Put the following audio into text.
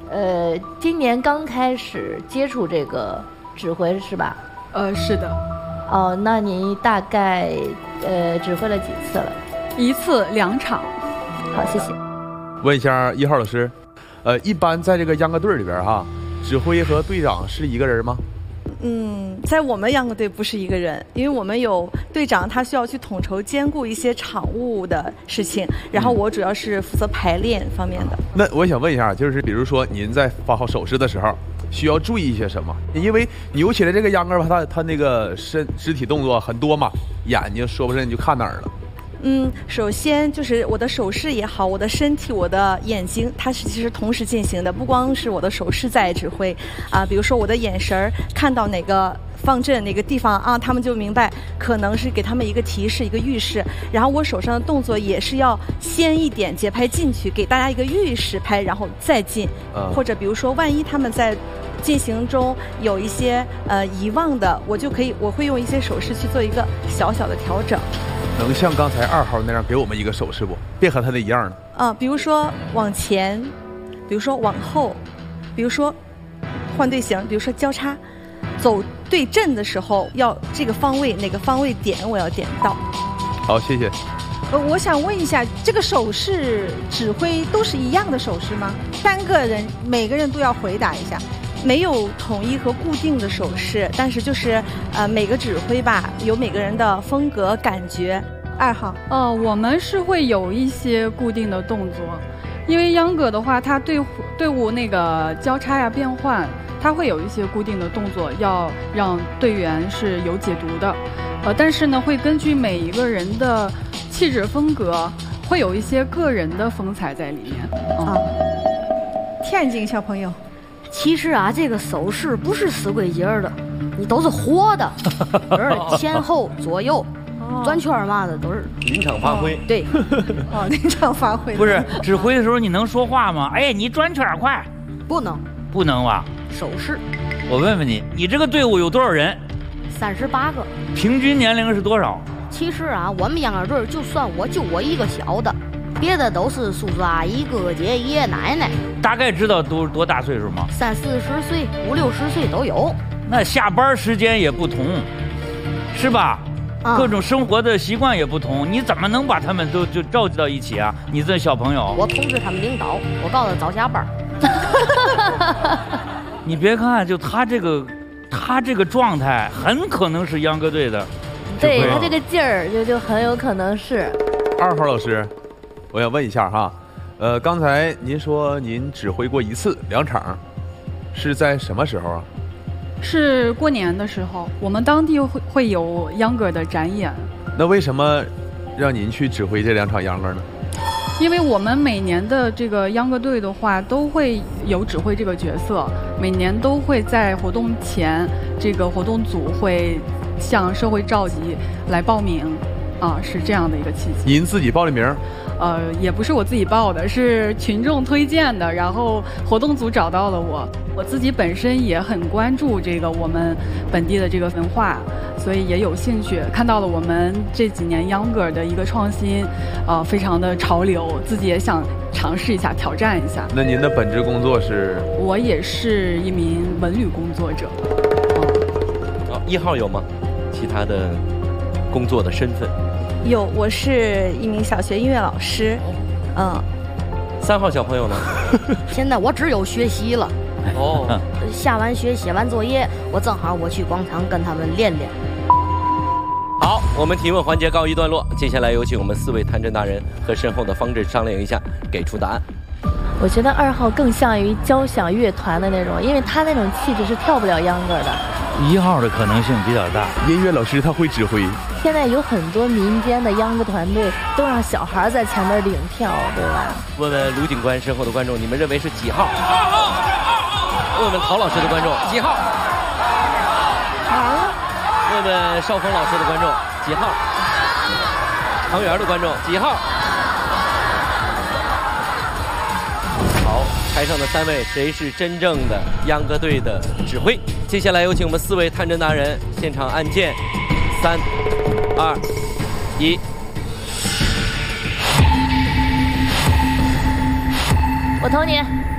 今年刚开始接触这个指挥是吧？ 是的。 哦，那你大概指挥了几次了 ？1次2场。 好，谢谢。 问一下1号老师，一般在这个秧歌队里边哈，指挥和队长是一个人吗？ 在我们秧歌队不是一个人，因为我们有队长，他需要去统筹兼顾一些场务的事情，然后我主要是负责排练方面的。 那我想问一下，就是比如说您在发号手势的时候，需要注意一些什么？因为扭起来这个秧歌吧，它那个肢体动作很多嘛，眼睛说不准你就看哪儿了。 首先就是我的手势也好，我的身体、我的眼睛，它是其实同时进行的，不光是我的手势在指挥啊。比如说我的眼神儿看到哪个方阵哪个地方啊，他们就明白，可能是给他们一个提示、一个预示。然后我手上的动作也是要先一点节拍进去，给大家一个预示拍，然后再进。或者比如说，万一他们在进行中有一些遗忘的，我会用一些手势去做一个小小的调整。 能像刚才2号那样给我们一个手势不？别和他那一样的。 比如说往前，比如说往后，比如说换队形，比如说交叉，走对阵的时候要这个方位哪个方位点我要点到。 好，谢谢。 我想问一下，这个手势指挥都是一样的手势吗？3个人每个人都要回答一下？ 没有统一和固定的手势，但是就是每个指挥吧有每个人的风格感觉。 2号， 我们是会有一些固定的动作，因为秧歌的话，它队伍那个交叉呀变换，它会有一些固定的动作，要让队员是有解读的。但是呢，会根据每一个人的气质风格，会有一些个人的风采在里面。 天津小朋友。 其实啊，这个手势不是死规节的，你都是活的，前后左右、转圈嘛的都是临场发挥。 对， 临场发挥。 不是指挥的时候你能说话吗？哎，你转圈快。 不能。 不能吧？ 手势。 我问问你，你这个队伍有多少人 ？38个。 平均年龄是多少？ 其实啊，我们秧歌队就算我一个小的。别的都是叔叔阿姨、哥哥姐姐、爷爷奶奶。 大概知道都多大岁数吗 ？30、40岁、50、60岁都有。 那下班时间也不同，是吧？各种生活的习惯也不同，你怎么能把他们都就召集到一起啊？你这小朋友， 我通知他们领导，我告诉他早下班。 你别看，就他这个状态，很可能是秧歌队的。 对他这个劲儿，就很有可能是。 2号老师。我想问一下哈，刚才您说您指挥过1次2场，是在什么时候啊？ 是过年的时候，我们当地会有秧歌的展演。 那为什么让您去指挥这2场秧歌呢？ 因为我们每年的这个秧歌队的话，都会有指挥这个角色，每年都会在活动前，这个活动组会向社会召集来报名。是这样的一个契机。 您自己报的名？ 也不是我自己报的，是群众推荐的，然后活动组找到了我。我自己本身也很关注这个我们本地的这个文化，所以也有兴趣，看到了我们这几年秧歌的一个创新，非常的潮流，自己也想尝试一下，挑战一下。 那您的本职工作是？ 我也是一名文旅工作者。 1号有吗？其他的工作的身份？ 有，我是一名小学音乐老师。 3号小朋友呢？ 现在我只有学习了。下完学写完作业，我正好去广场跟他们练练。 好，我们提问环节告一段落，接下来有请我们4位探针大人和身后的方阵商量一下，给出答案。 我觉得2号更像于交响乐团的那种，因为他那种气质是跳不了秧歌的。 1号的可能性比较大， 音乐老师他会指挥。 现在有很多民间的秧歌团队都让小孩在前面领跳，对吧？ 问问卢警官身后的观众，你们认为是几号？问问陶老师的观众几号？问问邵峰老师的观众几号？唐园的观众几号？好，台上的3位，谁是真正的秧歌队的指挥？接下来有请我们4位探针达人现场按键，3、2、1。 我投你。